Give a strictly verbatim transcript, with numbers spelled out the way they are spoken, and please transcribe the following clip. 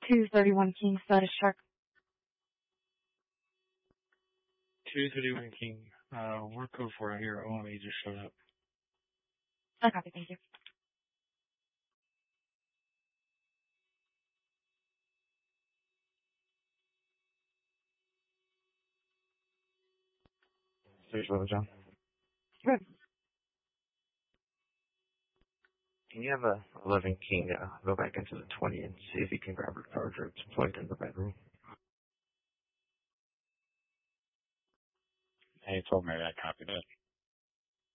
two thirty-one King, status check. two thirty-one King, uh, work code for it here. O M E just showed up. I copy, thank you. Stage level, John. Good. Can you have a eleven King uh, go back into the twenty and see if you can grab her charger? It's plugged in the bedroom. Hey, told me I copied it.